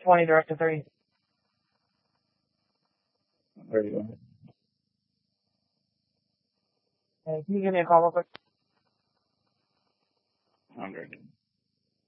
20 direct to 30. Where are you going? Hey, can you give me a call real quick? 100.